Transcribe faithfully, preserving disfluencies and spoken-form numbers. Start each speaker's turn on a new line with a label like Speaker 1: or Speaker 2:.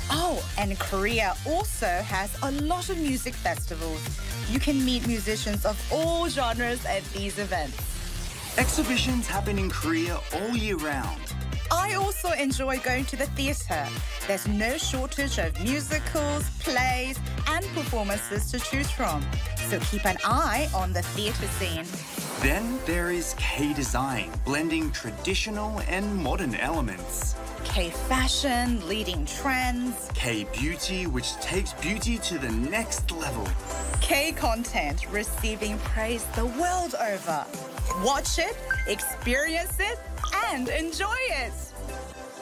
Speaker 1: Oh, and Korea also has a lot of music festivals. You can meet musicians of all genres at these events.
Speaker 2: Exhibitions happen in Korea all year round.
Speaker 1: I also enjoy going to the theatre. There's no shortage of musicals, plays, and performances to choose from. So keep an eye on the theatre scene.
Speaker 2: Then there is K-design, blending traditional and modern elements.
Speaker 1: K-fashion, leading trends.
Speaker 2: K-beauty, which takes beauty to the next level.
Speaker 1: K-content, receiving praise the world over. Watch it, experience it, and enjoy it.